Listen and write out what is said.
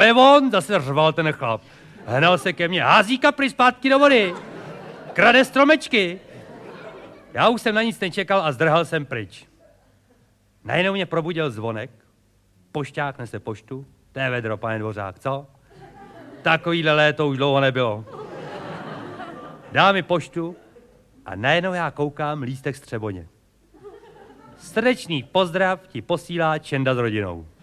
je on, zase řval ten chlap. Hnal se ke mně, hází kapry zpátky do vody. Krade stromečky. Já už jsem na nic nečekal a zdrhal jsem pryč. Najednou mě probudil zvonek. Pošťák nese poštu. To je vedro, pane Dvořák, co? Takovýhle léto už dlouho nebylo. Dá mi poštu a najednou já koukám lístek Střeboně. Srdečný pozdrav ti posílá Čenda s rodinou.